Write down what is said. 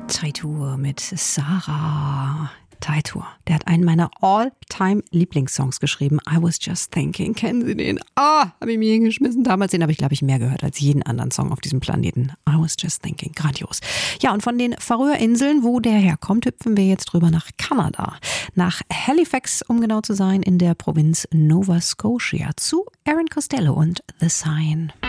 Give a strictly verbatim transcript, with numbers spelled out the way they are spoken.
Teitur mit Sarah. Teitur, der hat einen meiner All-Time-Lieblingssongs geschrieben. I Was Just Thinking. Kennen Sie den? Ah, habe ich mir hingeschmissen. Damals den habe ich, glaube ich, mehr gehört als jeden anderen Song auf diesem Planeten. I Was Just Thinking. Grandios. Ja, und von den Färöerinseln, wo der herkommt, hüpfen wir jetzt drüber nach Kanada. Nach Halifax, um genau zu sein, in der Provinz Nova Scotia. Zu Aaron Costello und The Sign.